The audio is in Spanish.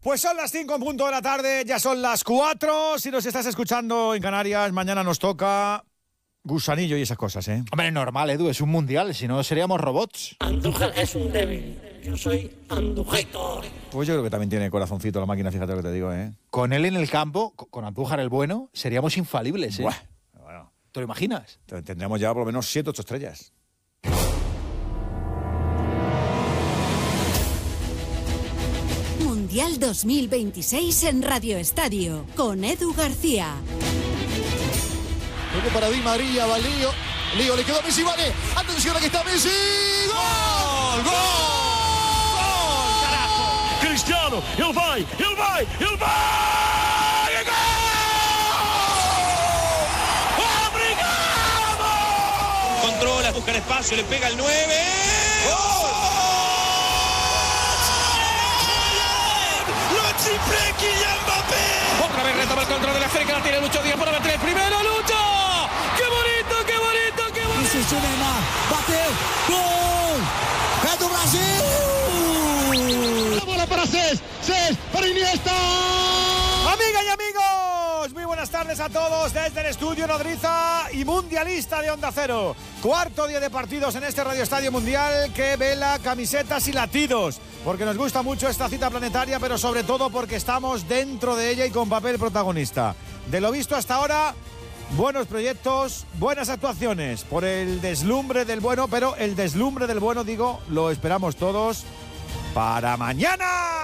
Pues son las 5 en punto de la tarde, ya son las 4. Si nos estás escuchando en Canarias, mañana nos toca gusanillo y esas cosas, ¿eh? Hombre, normal, Edu, es un mundial, si no seríamos robots. Andújar es un débil, yo soy Andújar. Pues yo creo que también tiene corazoncito la máquina, fíjate lo que te digo, ¿eh? Con él en el campo, con Andújar el bueno, seríamos infalibles, ¿eh? Bueno, ¿Te lo imaginas? tendríamos ya por lo menos 7, 8 estrellas. Mundial 2026 en Radio Estadio, con Edu García. Luego para Di María, va Lío. Lío le quedó a Messi, vale. Atención, aquí está Messi. ¡Gol! ¡Gol! ¡Gol! ¡Carajo! Cristiano, ele vai! ¡Obrigado! Controla, busca el espacio, le pega el 9. ¡Gol! Otra vez retoma el control de la esférica, la tiene Lucho Díaz para meter el primero. ¡Lucho! ¡Qué bonito, qué bonito, qué bonito! Isso, Neymar, bateu, gol! É do Brasil! La bola para Cés para Iniesta. Amigas y amigos, muy buenas tardes a todos desde el estudio nodriza y mundialista de Onda Cero. Cuarto día de partidos en este Radio Estadio Mundial que vela camisetas y latidos, porque nos gusta mucho esta cita planetaria, pero sobre todo porque estamos dentro de ella y con papel protagonista. De lo visto hasta ahora, buenos proyectos, buenas actuaciones, por el deslumbre del bueno, pero el deslumbre del bueno, digo, lo esperamos todos para mañana.